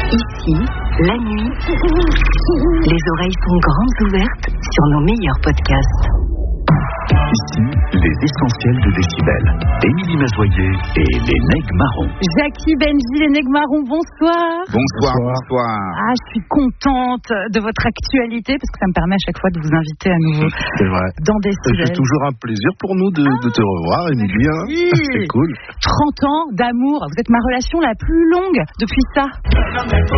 Ici, la nuit, les oreilles sont grandes ouvertes sur nos meilleurs podcasts. Ici, les essentiels de Décibel. Émilie Mazoyer et les Nègres Marrons. Jackie, Benji, les Nègres Marrons, bonsoir. Bonsoir. Ah, je suis contente de votre actualité parce que ça me permet à chaque fois de vous inviter à nouveau. C'est vrai. Dans Décibel. C'est toujours un plaisir pour nous de te revoir, Émilie. C'est cool. 30 ans d'amour. Vous êtes ma relation la plus longue depuis ça.